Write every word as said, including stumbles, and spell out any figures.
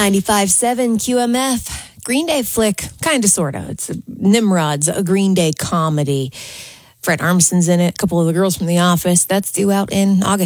ninety-five point seven Q M F. Green Day flick, kind of, sort of. It's a, Nimrod's a Green Day comedy. Fred Armisen's in it, a couple of the girls from The Office. That's due out in August.